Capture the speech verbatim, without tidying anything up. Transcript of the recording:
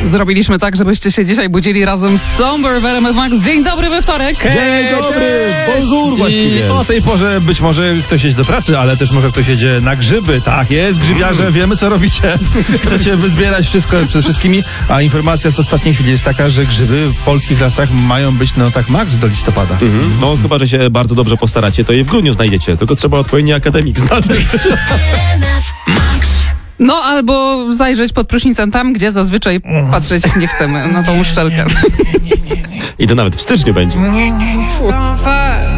Zrobiliśmy tak, żebyście się dzisiaj budzili razem z Somber w R M F Max. Dzień dobry we wtorek. Dzień dobry, bonjour właściwie. I o tej porze być może ktoś jedzie do pracy, ale też może ktoś jedzie na grzyby. Tak jest, grzybiarze, wiemy co robicie. Chcecie wyzbierać wszystko przed wszystkimi, a informacja z ostatniej chwili jest taka, że grzyby w polskich lasach mają być no tak max do listopada. Mhm. No chyba, że się bardzo dobrze postaracie, to je w grudniu znajdziecie. Tylko trzeba odpowiedni akademik znaleźć. No albo zajrzeć pod prysznicem tam, gdzie zazwyczaj patrzeć nie chcemy na tą uszczelkę. I to nawet w styczniu będzie.